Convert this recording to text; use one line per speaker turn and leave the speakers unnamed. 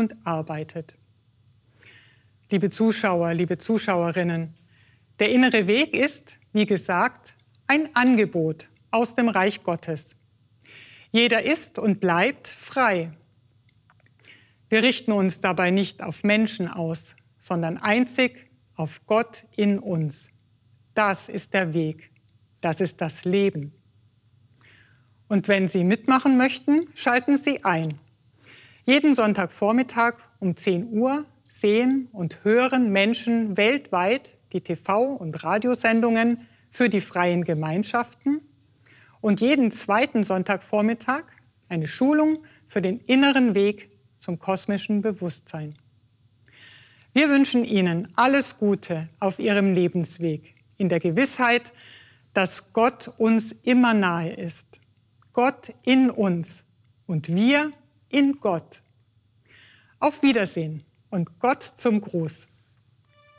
und arbeitet. Liebe Zuschauer, liebe Zuschauerinnen, der innere Weg ist, wie gesagt, ein Angebot aus dem Reich Gottes. Jeder ist und bleibt frei. Wir richten uns dabei nicht auf Menschen aus, sondern einzig auf Gott in uns. Das ist der Weg, das ist das Leben. Und wenn Sie mitmachen möchten, schalten Sie ein. Jeden Sonntagvormittag um 10 Uhr sehen und hören Menschen weltweit die TV- und Radiosendungen für die freien Gemeinschaften und jeden zweiten Sonntagvormittag eine Schulung für den inneren Weg zum kosmischen Bewusstsein. Wir wünschen Ihnen alles Gute auf Ihrem Lebensweg, in der Gewissheit, dass Gott uns immer nahe ist. Gott in uns und wir in Gott. Auf Wiedersehen und Gott zum Gruß.